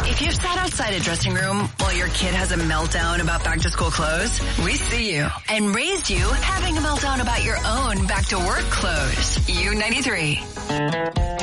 If you've sat outside a dressing room while your kid has a meltdown about back-to-school clothes, we see you and raised you having a meltdown about your own back-to-work clothes. U93.